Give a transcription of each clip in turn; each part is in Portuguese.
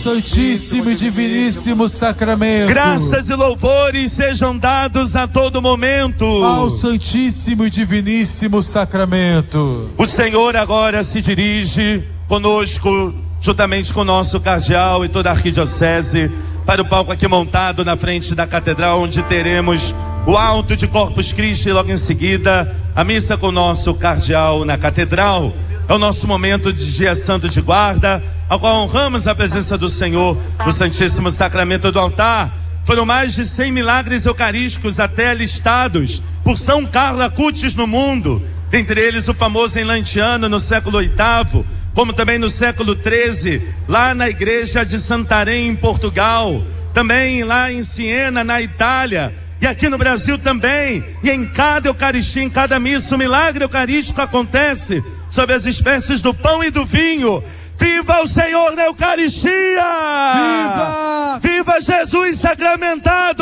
Santíssimo e Diviníssimo Sacramento. Graças e louvores sejam dados a todo momento ao Santíssimo e Diviníssimo Sacramento. O Senhor agora se dirige conosco, juntamente com o nosso cardeal e toda a arquidiocese, para o palco aqui montado na frente da catedral, onde teremos o alto de Corpus Christi e logo em seguida a missa com o nosso cardeal na catedral. É o nosso momento de dia santo de guarda, ao qual honramos a presença do Senhor no Santíssimo Sacramento do altar. Foram mais de 100 milagres eucarísticos até listados por São Carlo Acutis no mundo, dentre eles o famoso em Lanciano no século VIII, como também no século XIII, lá na igreja de Santarém, em Portugal, também lá em Siena, na Itália, e aqui no Brasil também. E em cada Eucaristia, em cada missa, o milagre eucarístico acontece sob as espécies do pão e do vinho. Viva o Senhor na Eucaristia! Viva! Viva Jesus sacramentado!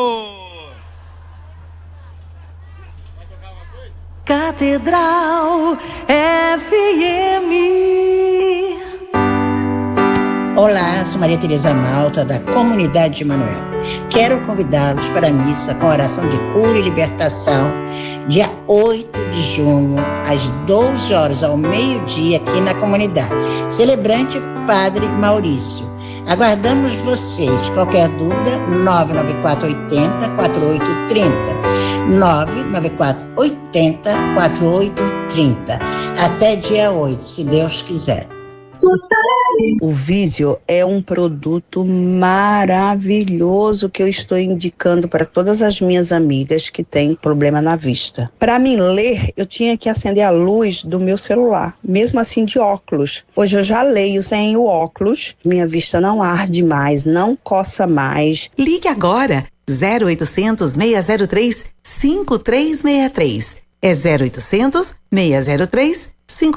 Catedral FM. Olá, sou Maria Tereza Malta, da Comunidade de Emanuel. Quero convidá-los para a missa com oração de cura e libertação, dia 8 de junho, às 12 horas ao meio-dia, aqui na comunidade. Celebrante Padre Maurício. Aguardamos vocês. Qualquer dúvida, 99480-4830. 99480-4830. Até dia 8, se Deus quiser. O Vísio é um produto maravilhoso que eu estou indicando para todas as minhas amigas que têm problema na vista. Para mim ler, eu tinha que acender a luz do meu celular, mesmo assim de óculos. Hoje eu já leio sem o óculos, minha vista não arde mais, não coça mais. Ligue agora, 0800 603 5363. É 0800 603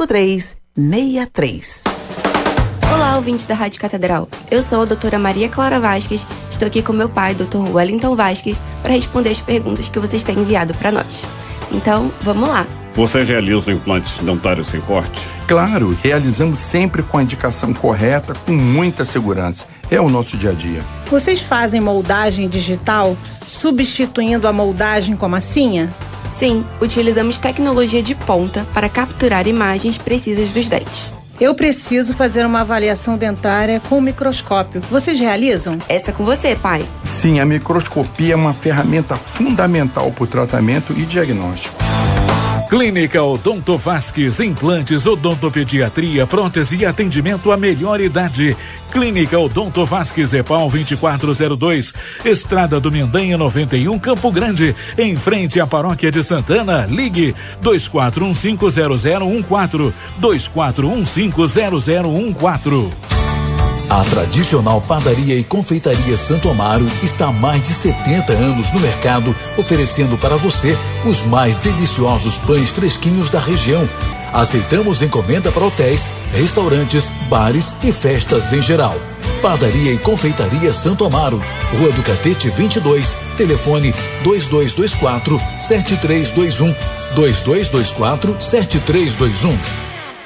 5363. Olá, ouvintes da Rádio Catedral. Eu sou a doutora Maria Clara Vasques. Estou aqui com meu pai, Dr. Wellington Vasques, para responder as perguntas que vocês têm enviado para nós. Então, vamos lá. Você realiza implantes dentários sem corte? Claro, realizamos sempre com a indicação correta, com muita segurança. É o nosso dia a dia. Vocês fazem moldagem digital, substituindo a moldagem com massinha? Sim, utilizamos tecnologia de ponta para capturar imagens precisas dos dentes. Eu preciso fazer uma avaliação dentária com microscópio. Vocês realizam? Essa é com você, pai. Sim, a microscopia é uma ferramenta fundamental para o tratamento e diagnóstico. Clínica Odonto Vasques, implantes, odontopediatria, prótese e atendimento à melhor idade. Clínica Odonto Vasques, EPAL 2402, Estrada do Mendanha 91, Campo Grande, em frente à Paróquia de Santana. Ligue 24150014, 24150014. A tradicional padaria e confeitaria Santo Amaro está há mais de 70 anos no mercado, oferecendo para você os mais deliciosos pães fresquinhos da região. Aceitamos encomenda para hotéis, restaurantes, bares e festas em geral. Padaria e confeitaria Santo Amaro, Rua do Catete 22, telefone 2224-7321, 2224-7321.